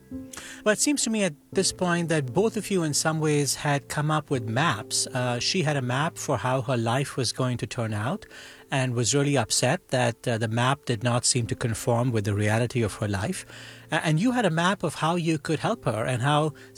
Well, it seems to me at this point that both of you, in some ways, had come up with maps. She had a map for how her life was going to turn out and was really upset that the map did not seem to conform with the reality of her life. And you had a map of how you could help her and how